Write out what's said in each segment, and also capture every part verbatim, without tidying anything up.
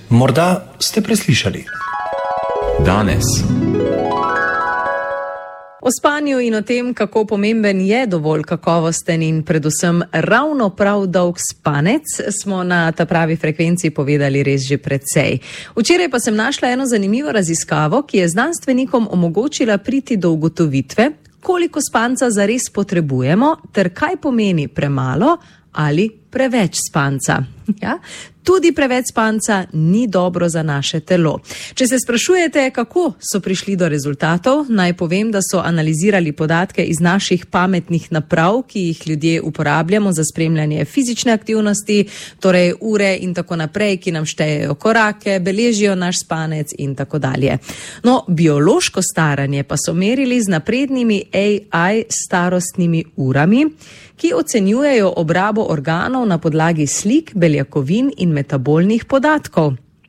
Morda ste preslišali. Danes. O spanju in o tem, kako pomemben je dovolj kakovosten in predvsem ravno prav dolg spanec, smo na Ta pravi frekvenci povedali res že precej. Včeraj pa sem našla eno zanimivo raziskavo, ki je znanstvenikom omogočila priti do ugotovitve, koliko spanca zares potrebujemo ter kaj pomeni premalo ali preveč spanca. Ja? Tudi preveč spanca ni dobro za naše telo. Če se sprašujete, kako so prišli do rezultatov, naj povem, da so analizirali podatke iz naših pametnih naprav, ki jih ljudje uporabljamo za spremljanje fizične aktivnosti, torej ure in tako naprej, ki nam štejejo korake, beležijo naš spanec in tako dalje. No, biološko staranje pa so merili z naprednimi A I starostnimi urami, ki ocenjujejo obrabo organov na podlagi slik, beljakovin in metabolnih podatkov.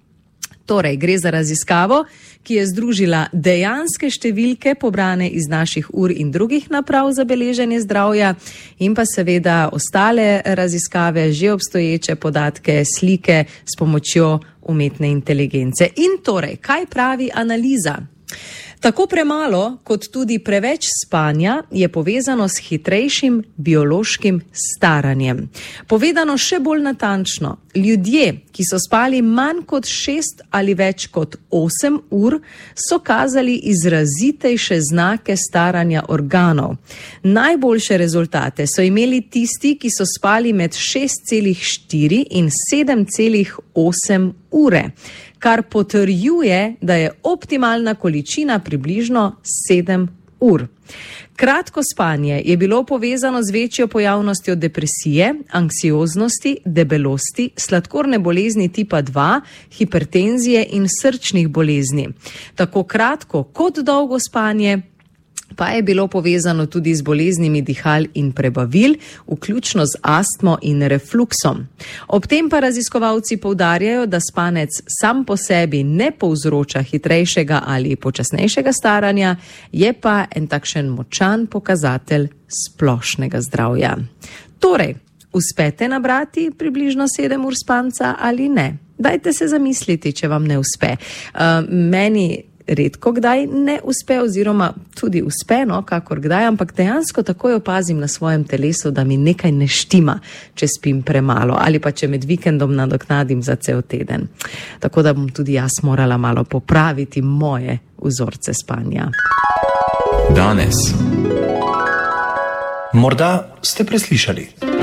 Torej, gre za raziskavo, ki je združila dejanske številke pobrane iz naših ur in drugih naprav za beleženje zdravja in pa seveda ostale raziskave, že obstoječe podatke, slike s pomočjo umetne inteligence. In torej, kaj pravi analiza? Tako premalo kot tudi preveč spanja je povezano s hitrejšim biološkim staranjem. Povedano še bolj natančno, ljudje, ki so spali manj kot šest ali več kot osem ur, so kazali izrazitejše znake staranja organov. Najboljše rezultate so imeli tisti, ki so spali med šest celih štiri in sedem celih osem ure, kar potrjuje, da je optimalna količina približno sedem ur. Kratko spanje je bilo povezano z večjo pojavnostjo depresije, anksioznosti, debelosti, sladkorne bolezni tipa dva, hipertenzije in srčnih bolezni. Tako kratko kot dolgo spanje pa je bilo povezano tudi z boleznimi dihal in prebavil, vključno z astmo in refluksom. Ob tem pa raziskovalci poudarjajo, da spanec sam po sebi ne povzroča hitrejšega ali počasnejšega staranja, je pa en takšen močan pokazatelj splošnega zdravja. Torej, uspete nabrati približno sedem ur spanca ali ne? Dajte se zamisliti, če vam ne uspe. Uh, meni redko kdaj ne uspe oziroma tudi uspe, no, kakor kdaj, ampak dejansko takoj opazim na svojem telesu, da mi nekaj ne štima, če spim premalo ali pa če med vikendom nadoknadim za cel teden. Tako da bom tudi jaz morala malo popraviti moje vzorce spanja. Danes. Morda ste preslišali.